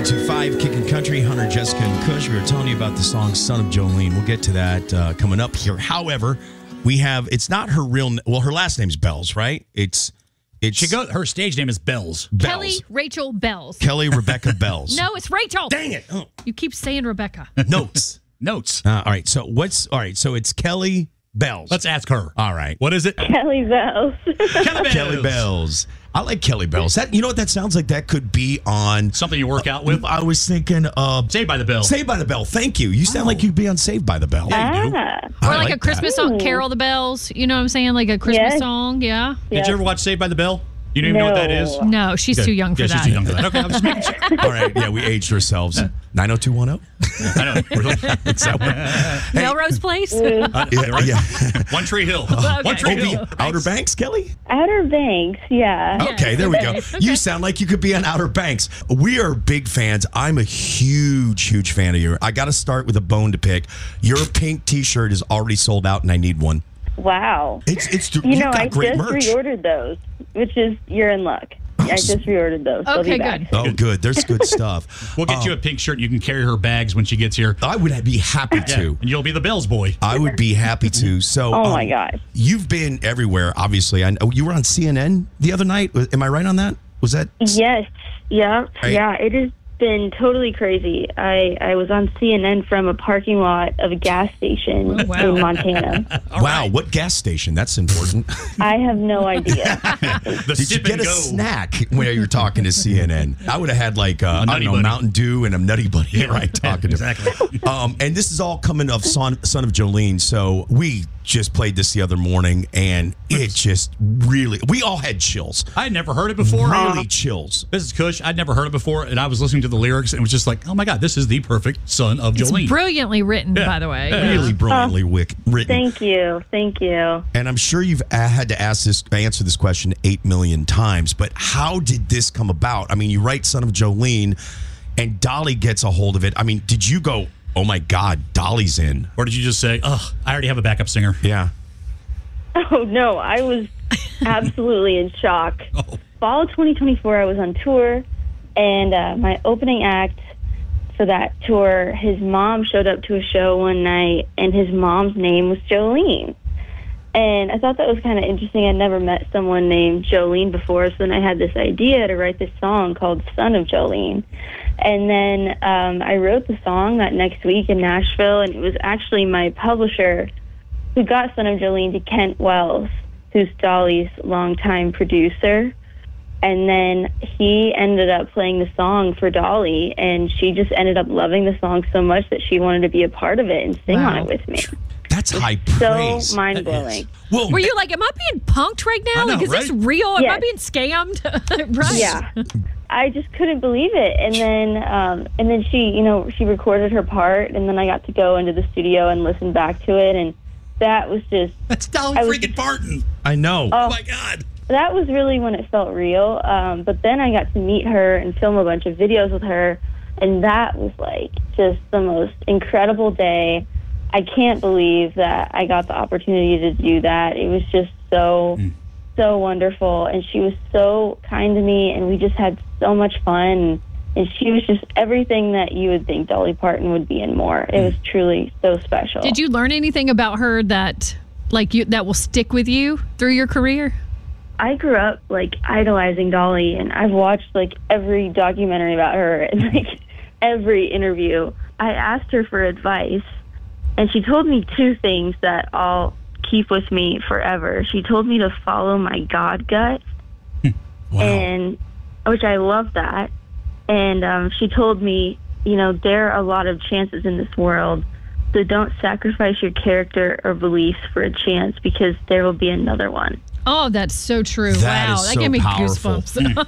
92.5 Kickin' Country, Hunter, Jessica, and Kush. We were telling you about the song Son of Jolene. We'll get to that coming up here. However, we have, it's not her real, well, her last name's Bells, right? Her stage name is Bells. Kelly Rachel Bells. Kelly Rebecca Bells. No, it's Rachel. Dang it. Oh. You keep saying Rebecca. Notes. All right. So so it's Kelly Bells. Let's ask her. All right. What is it? Kelly Bells. Kelly Bells. I like Kelly Bells. That, you know what that sounds like? That could be on something you work out with. I was thinking Saved by the Bell. Saved by the Bell. Thank you. You sound like you'd be on Saved by the Bell. Yeah, you do. Or like a Christmas song, Carol the Bells. You know what I'm saying? Like a Christmas song. Yeah. Did you ever watch Saved by the Bell? You don't even know what that is? No, she's too young for that. She's too young for that. Okay, I'm just making sure. All right, yeah, we aged ourselves. 90210? I know. Really? Is that what? Melrose Place? Yeah. One Tree Hill. Okay. One Tree Hill. Outer Banks, Kelly? Outer Banks, yeah. Okay, there we go. You sound like you could be on Outer Banks. We are big fans. I'm a huge fan of yours. I got to start with a bone to pick. Your pink T-shirt is already sold out, and I need one. Wow. It's you know, got I great just merch. reordered those, which is, you're in luck. I just reordered those. They'll Okay, be back. good. Oh, good. There's good stuff. We'll get you a pink shirt. You can carry her bags when she gets here. I would be happy to. And you'll be the Bells boy. I would be happy to. So, Oh, my God. You've been everywhere, obviously. I know you were on CNN the other night. Am I right on that? Was that? Yes. Yeah. Right. Yeah. It has been totally crazy. I was on CNN from a parking lot of a gas station in Montana. Wow. What gas station? That's important. I have no idea. Did you get a snack when you're talking to CNN? I would have had like I don't know, Mountain Dew and a Nutty Buddy right talking to exactly. And this is all coming of Son of Jolene. So we just played this the other morning, and it just really, we all had chills. I had never heard it before. Really chills. This is Kush. I'd never heard it before, and I was listening to the lyrics, and it was just like, oh my God, this is the perfect Son of Jolene. It's brilliantly written, by the way. Really brilliantly written. Thank you. And I'm sure you've had to answer this question 8 million times, but how did this come about? I mean, you write Son of Jolene, and Dolly gets a hold of it. I mean, did you go, oh my God, Dolly's in? Or did you just say, oh, I already have a backup singer? Yeah. Oh, no. I was absolutely in shock. Fall of 2024, I was on tour, and my opening act for that tour, his mom showed up to a show one night, and his mom's name was Jolene. And I thought that was kind of interesting. I'd never met someone named Jolene before, so then I had this idea to write this song called Son of Jolene. And then I wrote the song that next week in Nashville, and it was actually my publisher who got Son of Jolene to Kent Wells, who's Dolly's longtime producer. And then he ended up playing the song for Dolly, and she just ended up loving the song so much that she wanted to be a part of it and sing on it with me. That's high praise. So mind-blowing. Well, Were you like, am I being punked right now? I know, Like, is this real? Am I Yes. being scammed? Right. Yeah. I just couldn't believe it. And then she recorded her part, and then I got to go into the studio and listen back to it, and that was just... That's Dolly freaking Parton. I know. Oh, my God. That was really when it felt real. But then I got to meet her and film a bunch of videos with her, and that was like just the most incredible day. I can't believe that I got the opportunity to do that. It was just so wonderful, and she was so kind to me, and we just had so much fun. And she was just everything that you would think Dolly Parton would be and more. It was truly so special. Did you learn anything about her that that will stick with you through your career? I grew up like idolizing Dolly, and I've watched like every documentary about her and like every interview. I asked her for advice, and she told me two things that I'll keep with me forever. She told me to follow my God gut, and which I love that. And she told me, there are a lot of chances in this world, so don't sacrifice your character or beliefs for a chance, because there will be another one. Oh, that's so true. That wow, is that so gave me powerful. goosebumps.